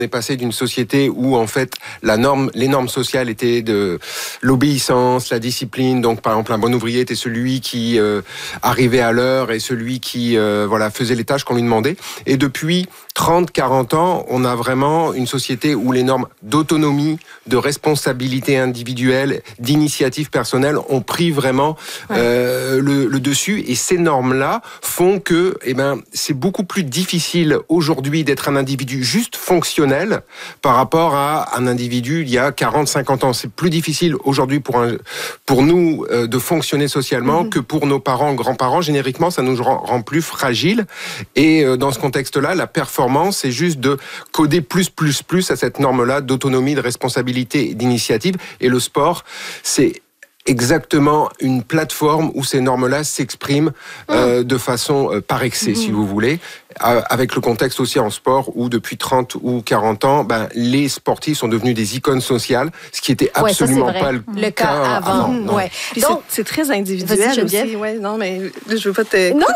On est passé d'une société où en fait les normes sociales étaient de l'obéissance, la discipline. Donc par exemple un bon ouvrier était celui qui arrivait à l'heure et celui qui faisait les tâches qu'on lui demandait. Et depuis 30-40 ans, on a vraiment une société où les normes d'autonomie, de responsabilité individuelle, d'initiative personnelle ont pris vraiment le dessus. Et ces normes-là font que c'est beaucoup plus difficile aujourd'hui d'être un individu juste fonctionnel par rapport à un individu il y a 40-50 ans. C'est plus difficile aujourd'hui pour nous de fonctionner socialement que pour nos parents, grands-parents. Génériquement, ça nous rend plus fragiles. Et dans ce contexte-là, la performance, c'est juste de coder plus à cette norme-là d'autonomie, de responsabilité et d'initiative. Et le sport, c'est exactement une plateforme où ces normes-là s'expriment de façon par excès, si vous voulez, avec le contexte aussi en sport où depuis 30 ou 40 ans, les sportifs sont devenus des icônes sociales, ce qui était absolument pas le cas avant. Ouais. Donc c'est très individuel aussi. Ouais, non, mais je veux pas te. Non.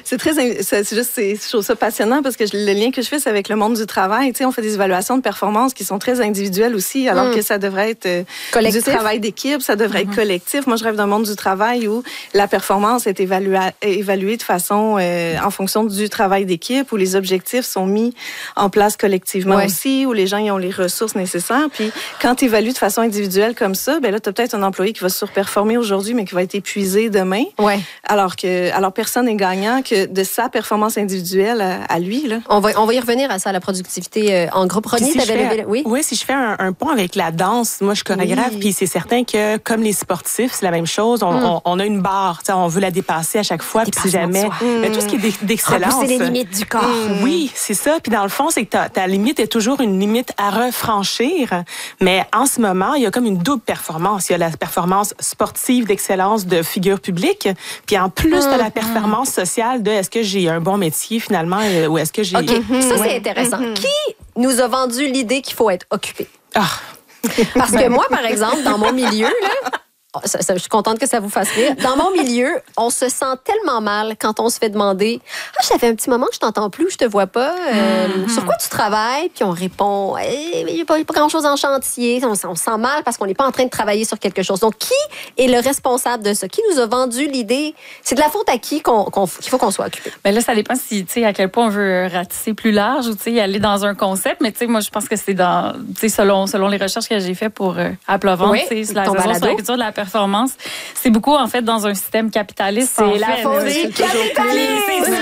Je trouve ça passionnant parce que le lien que je fais, c'est avec le monde du travail. Tu sais, on fait des évaluations de performance qui sont très individuelles aussi, alors que ça devrait être collectif. Du travail d'équipe, ça devrait être collectif. Moi, je rêve d'un monde du travail où la performance est évaluée de façon en fonction du travail d'équipe, où les objectifs sont mis en place collectivement aussi, où les gens y ont les ressources nécessaires. Puis quand tu évalues de façon individuelle comme ça, là, tu as peut-être un employé qui va surperformer aujourd'hui, mais qui va être épuisé demain. Ouais. Alors personne n'est gagnant que de sa performance individuelle à lui. Là. On va y revenir à ça, à la productivité en groupe. Ronnie, Oui, si je fais un pont avec la danse, moi, je suis chorégraphe, puis c'est certain que, comme les sportifs, c'est la même chose. On a une barre, on veut la dépasser à chaque fois, puis si jamais... Mais tout ce qui est d'excellence... Repousser les limites du corps. Oui, c'est ça. Puis dans le fond, c'est que ta limite est toujours une limite à refranchir. Mais en ce moment, il y a comme une double performance. Il y a la performance sportive d'excellence de figure publique, puis en plus de la performance sociale de est-ce que j'ai un bon métier finalement ou est-ce que j'ai... OK, ça c'est intéressant. Qui nous a vendu l'idée qu'il faut être occupé? Parce que moi, par exemple, dans mon milieu, là... je suis contente que ça vous fasse rire. Dans mon milieu, on se sent tellement mal quand on se fait demander « ça fait un petit moment que je t'entends plus, je te vois pas. Sur quoi tu travailles? » Puis on répond « il n'y a pas grand-chose en chantier. » On se sent mal parce qu'on n'est pas en train de travailler sur quelque chose. Donc, qui est le responsable de ça? Qui nous a vendu l'idée? C'est de la faute à qui qu'il faut qu'on soit occupé? Ben là, ça dépend à quel point on veut ratisser plus large ou aller dans un concept. Mais moi, je pense que c'est selon les recherches que j'ai faites pour à plat ventre, c'est la raison sur la culture de la performance. C'est beaucoup, en fait, dans un système capitaliste. C'est la faute des capitalistes!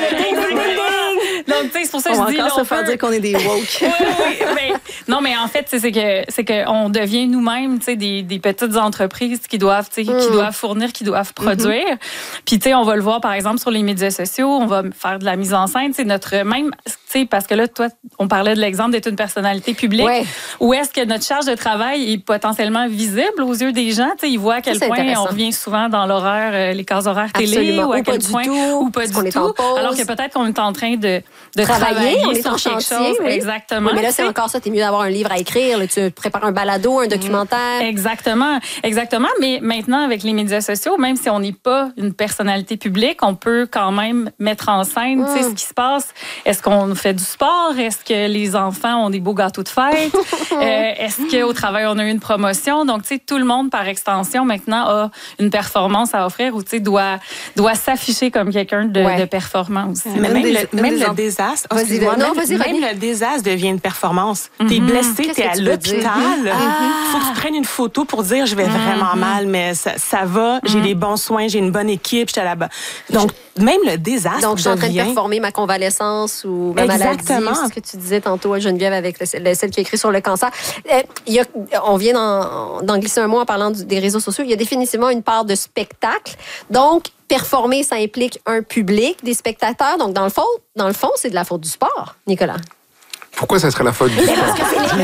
Donc, c'est pour ça que je dis... On va encore se faire dire qu'on est des woke. Oui. Non, mais en fait, c'est qu'on devient nous-mêmes, des petites entreprises qui doivent fournir, qui doivent produire. Puis, on va le voir, par exemple, sur les médias sociaux. On va faire de la mise en scène. Parce que là, toi, on parlait de l'exemple d'être une personnalité publique. Ouais. Où est-ce que notre charge de travail est potentiellement visible aux yeux des gens? Ils voient à quel point on revient souvent dans l'horaire, les cases horaires télé, ou à quel point... Ou pas du tout. Alors que peut-être qu'on est en train de travailler on est sur en quelque chantier, chose. Oui. Exactement. Oui, mais là, c'est encore ça. T'es mieux d'avoir un livre à écrire. Là, tu prépares un balado, un documentaire. Exactement. Mais maintenant, avec les médias sociaux, même si on n'est pas une personnalité publique, on peut quand même mettre en scène ce qui se passe. Est-ce qu'on fait du sport? Est-ce que les enfants ont des beaux gâteaux de fête? Est-ce qu'au travail, on a eu une promotion? Donc, tout le monde, par extension, maintenant, a une performance à offrir ou doit s'afficher comme quelqu'un de performant aussi. Mais même le désastre... le désastre devient une performance. T'es blessé, t'es à l'hôpital. Faut que tu prennes une photo pour dire « je vais vraiment mal, mais ça va, j'ai des bons soins, j'ai une bonne équipe, j'étais là-bas. » Donc, même le désastre Donc, je suis en train de performer ma convalescence ou ma maladie. C'est ce que tu disais tantôt, Geneviève, avec celle qui a écrit sur le cancer. On vient d'en glisser un mot en parlant des réseaux sociaux. Il y a définitivement une part de spectacle. Donc, performer, ça implique un public, des spectateurs. Donc, dans le fond, c'est de la faute du sport, Nicolas. Pourquoi ça serait la faute du sport? Parce que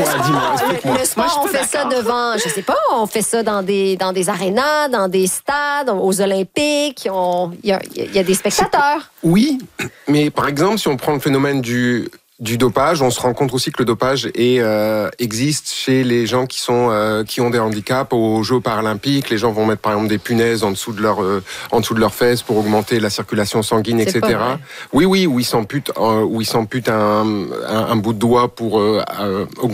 le sport, on fait ça devant, je sais pas, on fait ça dans des arénas, dans des stades, aux Olympiques. Il y a des spectateurs. Oui, mais par exemple, si on prend le phénomène du du dopage, on se rend compte aussi que le dopage existe chez les gens qui ont des handicaps aux Jeux paralympiques. Les gens vont mettre par exemple des punaises en dessous de leurs fesses pour augmenter la circulation sanguine, etc. Oui, où ils s'amputent un bout de doigt pour augmenter